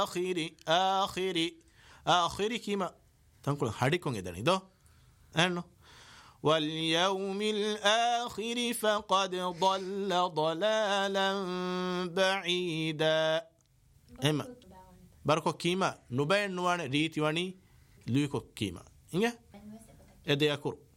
آخر كيما تنقول هاديكون إداني دو أنو واليوم الآخر فقد ضل ضلالا بعيدا إما بركو كيما نبين نوان ريتي واني ليكو كيما إنجا إدي أكور